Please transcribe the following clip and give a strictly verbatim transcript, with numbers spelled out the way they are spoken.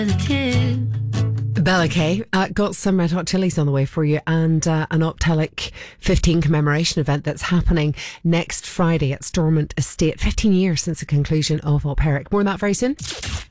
Bella Kay, uh, got some Red Hot Chilies on the way for you, and uh, an Optelic fifteen commemoration event that's happening next Friday at Stormont Estate. fifteen years since the conclusion of Op Eric. More on that very soon.